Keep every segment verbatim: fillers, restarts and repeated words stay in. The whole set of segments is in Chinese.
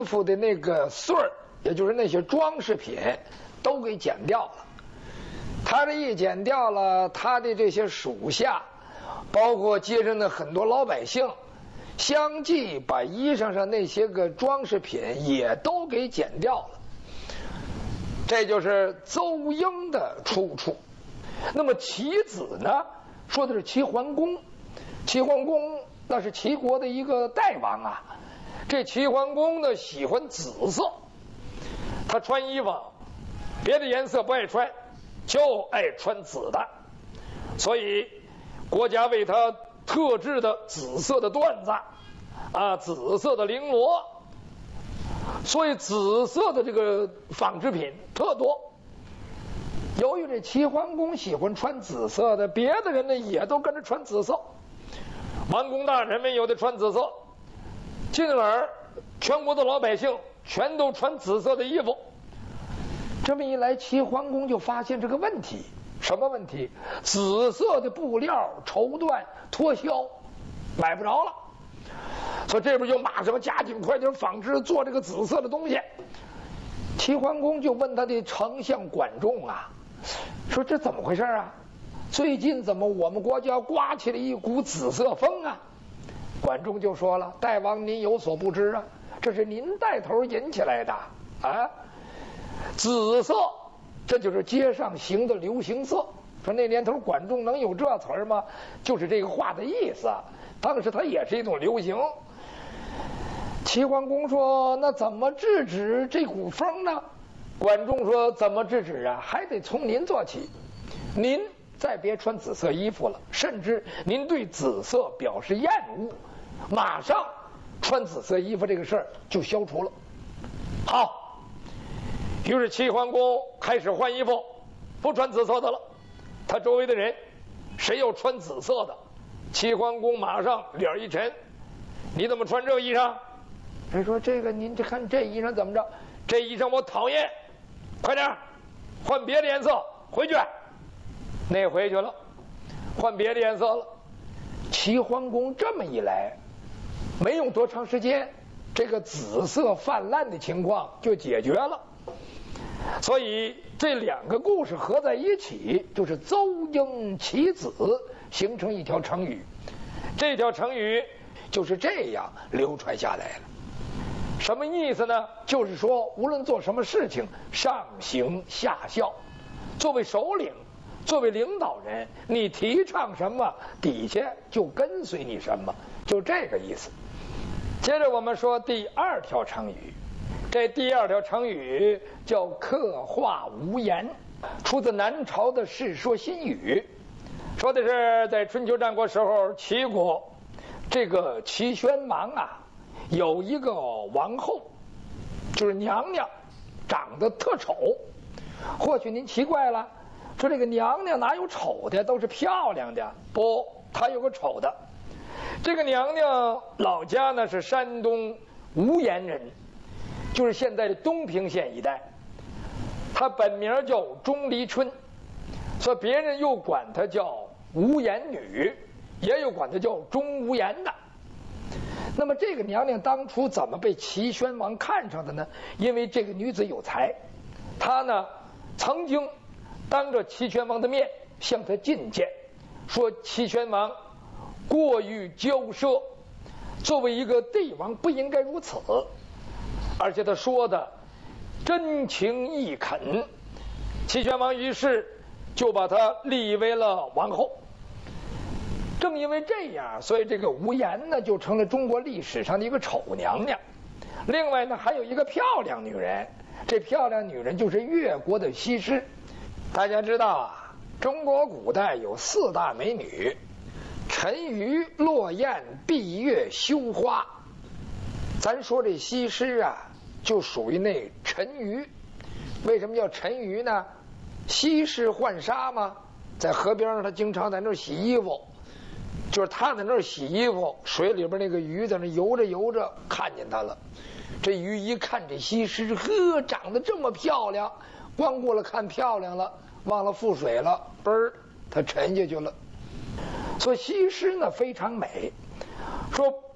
服的那个穗儿，也就是那些装饰品，都给剪掉了。他这一剪掉了，他的这些属下，包括街上的很多老百姓，相继把衣裳上那些个装饰品也都给剪掉了。这就是邹婴的出处。那么齐子呢，说的是齐桓公。齐桓公那是齐国的一个代王啊。这齐桓公呢喜欢紫色，他穿衣服别的颜色不爱穿，就爱穿紫的，所以国家为他特制的紫色的缎子啊，紫色的绫罗，所以紫色的这个纺织品特多。由于这齐桓公喜欢穿紫色的，别的人呢也都跟着穿紫色，王公大臣们有的穿紫色，进而全国的老百姓全都穿紫色的衣服。这么一来，齐桓公就发现这个问题。什么问题？紫色的布料绸缎脱销，买不着了。所以这边就马上加紧快点纺织做这个紫色的东西。齐桓公就问他的丞相管仲啊，说这怎么回事啊？最近怎么我们国家刮起了一股紫色风啊？管仲就说了，大王您有所不知啊，这是您带头引起来的啊。紫色这就是街上行的流行色。说那年头管仲能有这词儿吗？就是这个话的意思。当时它也是一种流行。齐桓公说，那怎么制止这股风呢？管仲说，怎么制止啊？还得从您做起。您再别穿紫色衣服了，甚至您对紫色表示厌恶，马上穿紫色衣服这个事儿就消除了。好，于是齐桓公开始换衣服，不穿紫色的了。他周围的人谁要穿紫色的，齐桓公马上脸一沉，你怎么穿这个衣裳？人说这个您这看这衣裳怎么着？这衣裳我讨厌，快点换别的颜色回去。那回去了，换别的颜色了。齐桓公这么一来，没用多长时间，这个紫色泛滥的情况就解决了。所以这两个故事合在一起，就是邹婴齐子，形成一条成语。这条成语就是这样流传下来了。什么意思呢？就是说无论做什么事情，上行下效。作为首领，作为领导人，你提倡什么，底下就跟随你什么，就这个意思。接着我们说第二条成语。这第二条成语叫刻画无言，出自南朝的《世说新语》，说的是在春秋战国时候，齐国这个齐宣王啊，有一个王后，就是娘娘，长得特丑。或许您奇怪了，说这个娘娘哪有丑的，都是漂亮的。不，她有个丑的。这个娘娘老家呢是山东无盐人，就是现在的东平县一带。她本名叫钟离春，所以别人又管她叫无盐女，也有管她叫钟无盐的。那么这个娘娘当初怎么被齐宣王看上的呢？因为这个女子有才，她呢曾经当着齐宣王的面向他进谏，说齐宣王过于骄奢，作为一个帝王不应该如此。而且他说的真情义恳，齐宣王于是就把她立为了王后。正因为这样，所以这个无言呢就成了中国历史上的一个丑娘娘。另外呢还有一个漂亮女人，这漂亮女人就是越国的西施。大家知道啊，中国古代有四大美女：沉鱼落雁、闭月羞花。咱说这西施啊，就属于那沉鱼。为什么叫沉鱼呢？西施浣纱嘛，在河边上，她经常在那儿洗衣服，就是她在那儿洗衣服，水里边那个鱼在那游着游着，看见她了。这鱼一看这西施，呵，长得这么漂亮，光顾了看漂亮了，忘了覆水了，嘣儿，她沉下去了。所以西施呢非常美。说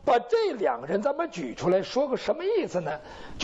把这两个人咱们举出来说个什么意思呢？